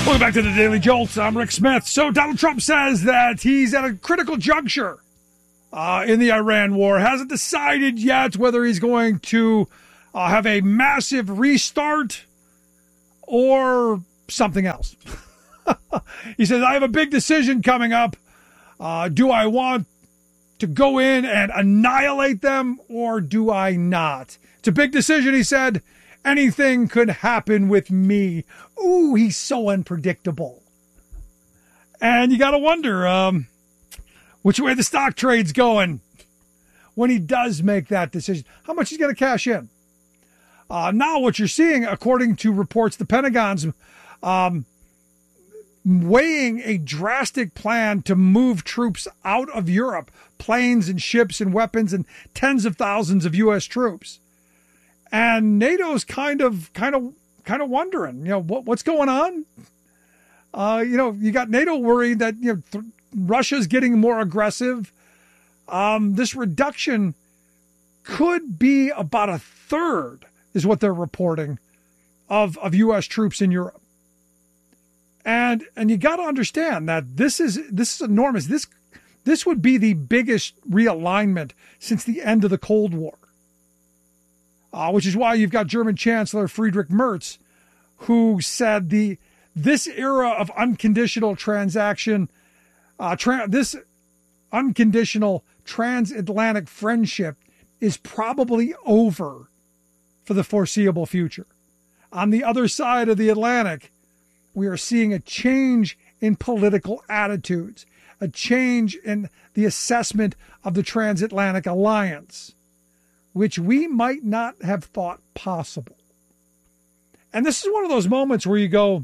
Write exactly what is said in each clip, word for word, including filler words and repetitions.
Welcome back to the Daily Jolt. I'm Rick Smith. So Donald Trump says that he's at a critical juncture uh, in the Iran war. Hasn't decided yet whether he's going to uh, have a massive restart or something else. He says, I have a big decision coming up. Uh, do I want to go in and annihilate them or do I not? It's a big decision, he said. Anything could happen with me. Ooh, he's so unpredictable. And you got to wonder um, which way the stock trade's going when he does make that decision. How much he's going to cash in. Uh, now what you're seeing, according to reports, the Pentagon's um, weighing a drastic plan to move troops out of Europe, planes and ships and weapons and tens of thousands of U S troops. And NATO's kind of, kind of, kind of wondering, you know, what, what's going on? Uh, you know, you got NATO worried that, you know, th- Russia's getting more aggressive. Um, this reduction could be about a third, is what they're reporting, of, of U S troops in Europe. And and you got to understand that this is this is enormous. This this would be the biggest realignment since the end of the Cold War. Uh, which is why you've got German Chancellor Friedrich Merz, who said the this era of unconditional transaction, uh, tra- this unconditional transatlantic friendship is probably over for the foreseeable future. On the other side of the Atlantic, we are seeing a change in political attitudes, a change in the assessment of the transatlantic alliance, which we might not have thought possible. And this is one of those moments where you go,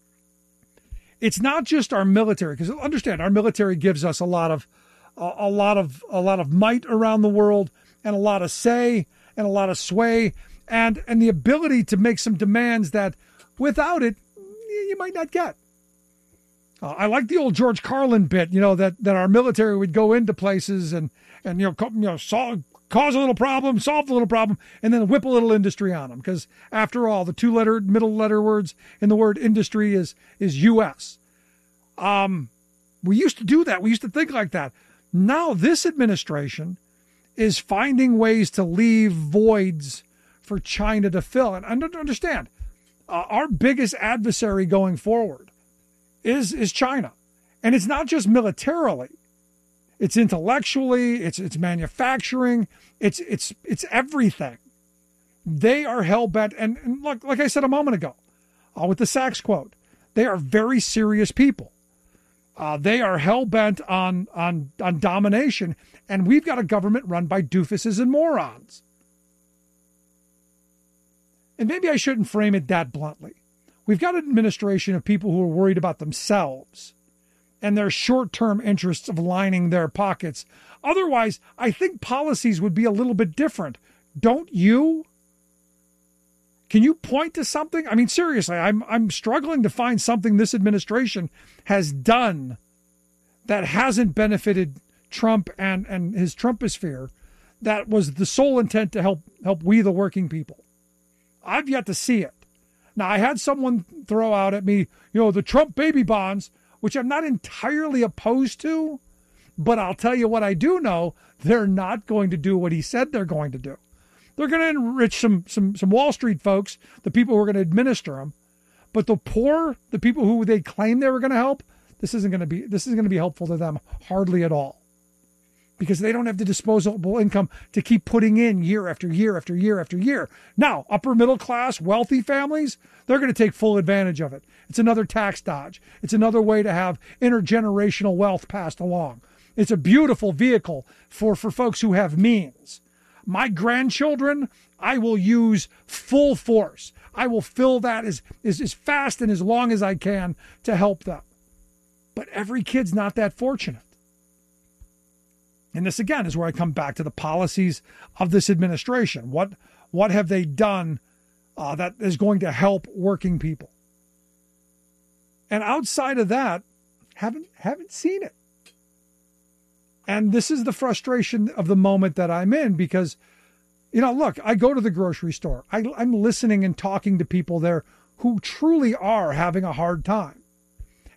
it's not just our military, because understand, our military gives us a lot of a, a lot of a lot of might around the world and a lot of say and a lot of sway and and the ability to make some demands that without it you might not get. Uh, I like the old George Carlin bit, you know, that that our military would go into places and and you know co- you know solve cause a little problem, solve a little problem, and then whip a little industry on them. Because after all, the two-letter, middle letter words in the word industry is is U S. Um, we used to do that. We used to think like that. Now this administration is finding ways to leave voids for China to fill. And understand, uh, our biggest adversary going forward is is China. And it's not just militarily. It's intellectually, it's it's manufacturing, it's it's it's everything. They are hell-bent, and, and like, like I said a moment ago, uh, with the Sachs quote, they are very serious people. Uh, they are hell-bent on, on, on domination, and we've got a government run by doofuses and morons. And maybe I shouldn't frame it that bluntly. We've got an administration of people who are worried about themselves and their short-term interests of lining their pockets. Otherwise, I think policies would be a little bit different. Don't you? Can you point to something? I mean, seriously, I'm I'm struggling to find something this administration has done that hasn't benefited Trump and, and his Trumposphere that was the sole intent to help help we the working people. I've yet to see it. Now, I had someone throw out at me, you know, the Trump baby bonds, which I'm not entirely opposed to, but I'll tell you what I do know, they're not going to do what he said they're going to do. They're going to enrich some some some Wall Street folks, the people who are going to administer them, but the poor, the people who they claim they were going to help, this isn't going to be this isn't going to be helpful to them hardly at all. Because they don't have the disposable income to keep putting in year after year after year after year. Now, upper middle class, wealthy families, they're going to take full advantage of it. It's another tax dodge. It's another way to have intergenerational wealth passed along. It's a beautiful vehicle for, for folks who have means. My grandchildren, I will use full force. I will fill that as, as, as fast and as long as I can to help them. But every kid's not that fortunate. And this, again, is where I come back to the policies of this administration. What what have they done uh, that is going to help working people? And outside of that, haven't haven't seen it. And this is the frustration of the moment that I'm in because, you know, look, I go to the grocery store. I, I'm listening and talking to people there who truly are having a hard time.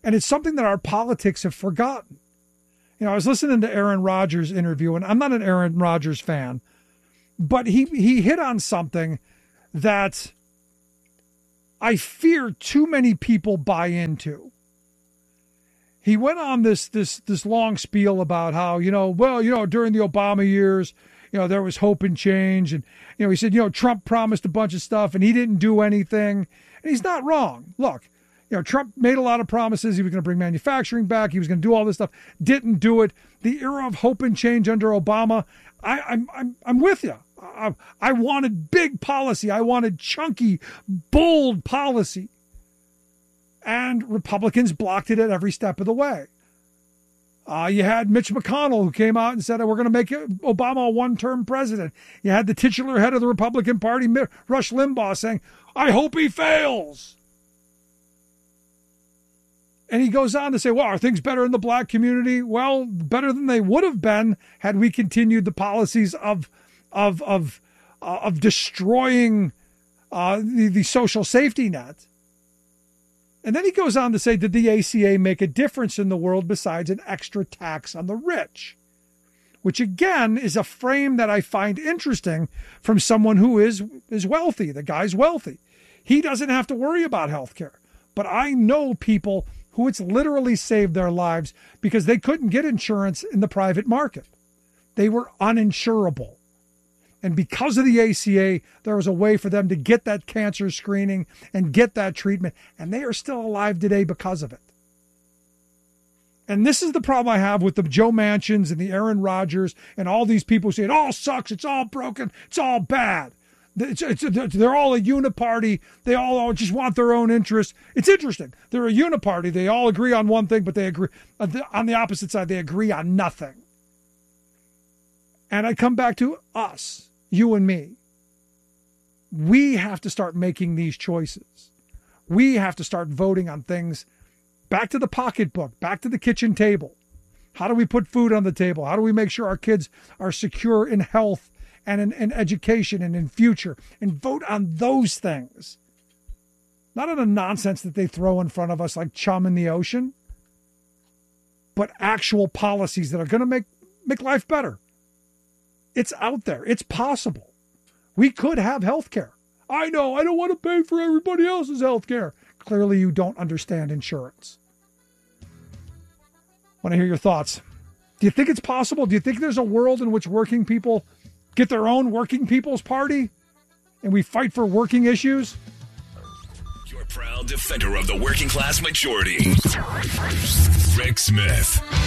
And it's something that our politics have forgotten. You know, I was listening to Aaron Rodgers' interview, and I'm not an Aaron Rodgers fan, but he, he hit on something that I fear too many people buy into. He went on this this this long spiel about how, you know, well, you know, during the Obama years, you know, there was hope and change. And, you know, he said, you know, Trump promised a bunch of stuff and he didn't do anything. And he's not wrong. Look, you know, Trump made a lot of promises. He was going to bring manufacturing back. He was going to do all this stuff. Didn't do it. The era of hope and change under Obama, I, I'm I'm I'm with you. I, I wanted big policy. I wanted chunky, bold policy. And Republicans blocked it at every step of the way. Uh, you had Mitch McConnell, who came out and said, we're going to make Obama a one-term president. You had the titular head of the Republican Party, Rush Limbaugh, saying, I hope he fails. And he goes on to say, well, are things better in the black community? Well, better than they would have been had we continued the policies of of of uh, of destroying uh, the, the social safety net. And then he goes on to say, did the A C A make a difference in the world besides an extra tax on the rich? Which, again, is a frame that I find interesting from someone who is, is wealthy. The guy's wealthy. He doesn't have to worry about health care. But I know people who it's literally saved their lives because they couldn't get insurance in the private market. They were uninsurable. And because of the A C A, there was a way for them to get that cancer screening and get that treatment. And they are still alive today because of it. And this is the problem I have with the Joe Manchins and the Aaron Rodgers and all these people who say it all sucks, it's all broken, it's all bad. It's, it's, they're all a uniparty. They all, all just want their own interests. It's interesting. They're a uniparty. They all agree on one thing, but they agree on the opposite side. They agree on nothing. And I come back to us. You and me. We have to start making these choices. We have to start voting on things back to the pocketbook, back to the kitchen table. How do we put food on the table? How do we make sure our kids are secure in health and in, in education and in future? And vote on those things. Not on the nonsense that they throw in front of us like chum in the ocean, but actual policies that are going to make, make life better. It's out there. It's possible. We could have health care. I know. I don't want to pay for everybody else's health care. Clearly, you don't understand insurance. Want to hear your thoughts. Do you think it's possible? Do you think there's a world in which working people get their own working people's party and we fight for working issues? Your proud defender of the working class majority, Rick Smith.